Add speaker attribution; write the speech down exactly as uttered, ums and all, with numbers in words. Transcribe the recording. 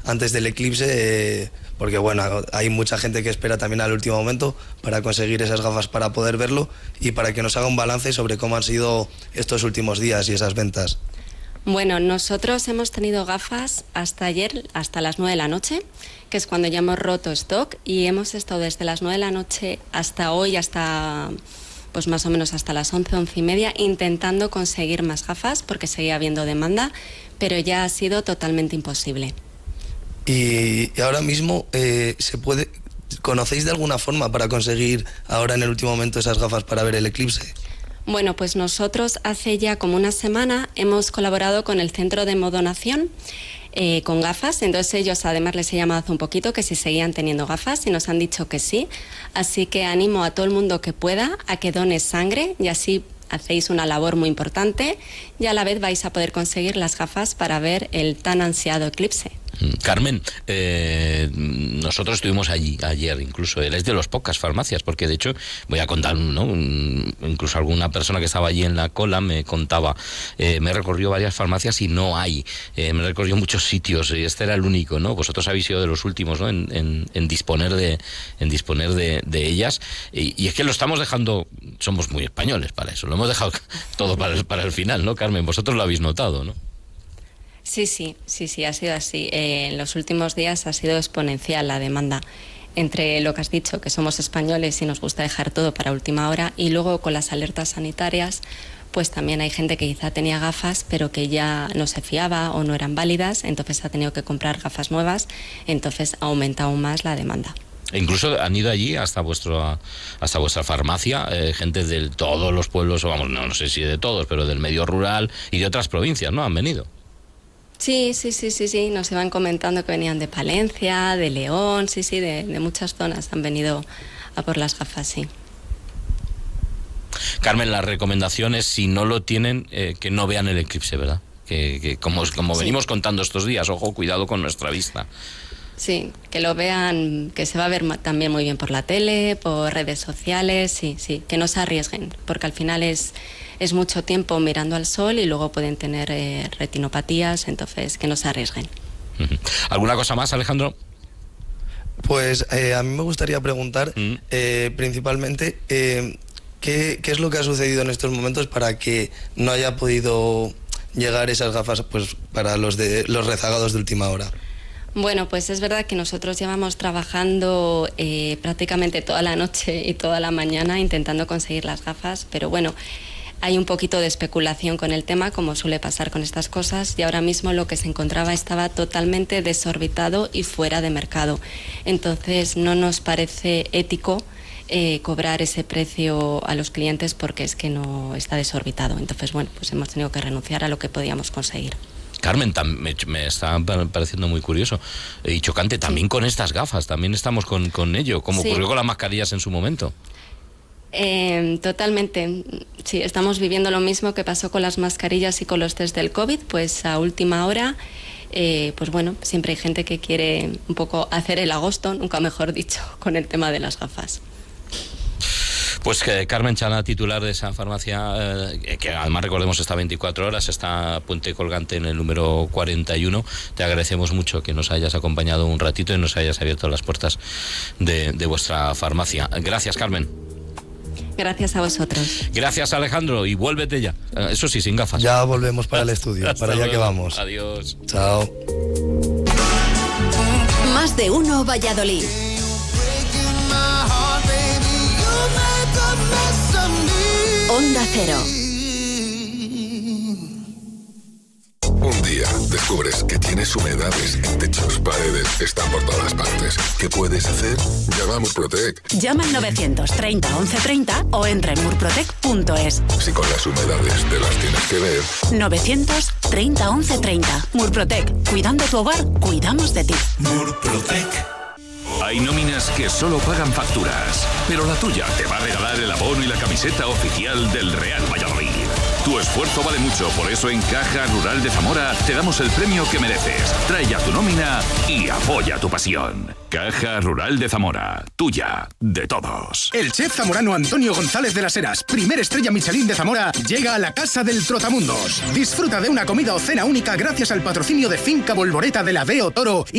Speaker 1: antes del eclipse, eh, porque bueno, hay mucha gente que espera también al último momento para conseguir esas gafas para poder verlo y para que nos haga un balance sobre cómo han sido estos últimos días y esas ventas.
Speaker 2: Bueno, nosotros hemos tenido gafas hasta ayer, hasta las nueve de la noche, que es cuando ya hemos roto stock, y hemos estado desde las nueve de la noche hasta hoy, hasta pues más o menos hasta las once, once y media, intentando conseguir más gafas porque seguía habiendo demanda, pero ya ha sido totalmente imposible.
Speaker 1: Y, y ahora mismo eh, se puede, ¿conocéis de alguna forma para conseguir ahora en el último momento esas gafas para ver el eclipse?
Speaker 2: Bueno, pues nosotros hace ya como una semana hemos colaborado con el Centro de Modonación eh, con gafas, entonces ellos además les he llamado hace un poquito que si seguían teniendo gafas y nos han dicho que sí, así que animo a todo el mundo que pueda a que done sangre y así hacéis una labor muy importante y a la vez vais a poder conseguir las gafas para ver el tan ansiado eclipse.
Speaker 3: Carmen, eh, nosotros estuvimos allí ayer, incluso él es de las pocas farmacias, porque de hecho voy a contar, ¿no? Un, incluso alguna persona que estaba allí en la cola me contaba, eh, me recorrió varias farmacias y no hay, eh, me recorrió muchos sitios y este era el único, ¿no? Vosotros habéis sido de los últimos, ¿no? En, en, en disponer de, en disponer de, de ellas y, y es que lo estamos dejando, somos muy españoles para eso, lo hemos dejado todo para el, para el final, ¿no, Carmen? Vosotros lo habéis notado, ¿no?
Speaker 2: Sí, sí, sí, sí, ha sido así. Eh, en los últimos días ha sido exponencial la demanda. Entre lo que has dicho, que somos españoles y nos gusta dejar todo para última hora, y luego con las alertas sanitarias, pues también hay gente que quizá tenía gafas, pero que ya no se fiaba o no eran válidas, entonces ha tenido que comprar gafas nuevas, entonces ha aumentado aún más la demanda.
Speaker 3: E incluso han ido allí hasta vuestro, hasta vuestra farmacia, eh, gente de todos los pueblos, o vamos, no, no sé si de todos, pero del medio rural y de otras provincias, ¿no? Han venido.
Speaker 2: Sí, sí, sí, sí, sí, nos iban comentando que venían de Palencia, de León, sí, sí, de, de muchas zonas han venido a por las gafas, sí.
Speaker 3: Carmen, las recomendaciones, si no lo tienen, eh, que no vean el eclipse, ¿verdad? Que, que como, como venimos sí. contando estos días, ojo, cuidado con nuestra vista.
Speaker 2: Sí, que lo vean, que se va a ver también muy bien por la tele, por redes sociales, sí, sí, que no se arriesguen, porque al final es... es mucho tiempo mirando al sol y luego pueden tener eh, retinopatías, entonces que no se arriesguen.
Speaker 3: ¿Alguna cosa más, Alejandro?
Speaker 1: Pues eh, a mí me gustaría preguntar mm. eh, principalmente eh, ¿qué, qué es lo que ha sucedido en estos momentos para que no haya podido llegar esas gafas pues para los, de, los rezagados de última hora.
Speaker 2: Bueno, pues es verdad que nosotros llevamos trabajando eh, prácticamente toda la noche y toda la mañana intentando conseguir las gafas, pero bueno, hay un poquito de especulación con el tema, como suele pasar con estas cosas, y ahora mismo lo que se encontraba estaba totalmente desorbitado y fuera de mercado. Entonces no nos parece ético eh, cobrar ese precio a los clientes porque es que no está desorbitado. Entonces, bueno, pues hemos tenido que renunciar a lo que podíamos conseguir.
Speaker 3: Carmen, me, me está pareciendo muy curioso y chocante, también sí. Con estas gafas, también estamos con, con ello, como sí. Ocurrió con las mascarillas en su momento.
Speaker 2: Eh, totalmente, sí, estamos viviendo lo mismo que pasó con las mascarillas y con los test del COVID, pues a última hora, eh, pues bueno, siempre hay gente que quiere un poco hacer el agosto, nunca mejor dicho, con el tema de las gafas.
Speaker 3: Pues que Carmen Chala, titular de esa farmacia, eh, que además recordemos está veinticuatro horas, está Puente Colgante en el número cuarenta y uno. Te agradecemos mucho que nos hayas acompañado un ratito y nos hayas abierto las puertas de, de vuestra farmacia. Gracias, Carmen.
Speaker 2: Gracias a vosotros.
Speaker 3: Gracias, Alejandro, y vuélvete ya. Eso sí, sin gafas.
Speaker 1: Ya volvemos para el estudio,
Speaker 3: Hasta
Speaker 1: para allá
Speaker 3: luego.
Speaker 1: Que vamos.
Speaker 3: Adiós.
Speaker 1: Chao.
Speaker 4: Más de uno Valladolid. Onda Cero.
Speaker 5: Un día descubres que tienes humedades en techos, paredes, están por todas partes. ¿Qué puedes hacer? Llama a Murprotec.
Speaker 6: Llama al novecientos treinta once treinta o entra en murprotec punto es.
Speaker 5: Si con las humedades te las tienes que ver.
Speaker 6: novecientos treinta once treinta. Murprotec. Cuidando tu hogar, cuidamos de ti.
Speaker 7: Murprotec. Hay nóminas que solo pagan facturas, pero la tuya te va a regalar el abono y la camiseta oficial del Real Valladolid. Tu esfuerzo vale mucho, por eso en Caja Rural de Zamora te damos el premio que mereces. Trae ya tu nómina y apoya tu pasión. Caja Rural de Zamora, tuya, de todos.
Speaker 8: El chef zamorano Antonio González de las Heras, primer estrella Michelin de Zamora, llega a la Casa del Trotamundos. Disfruta de una comida o cena única gracias al patrocinio de Finca Volvoreta de la Veo Toro y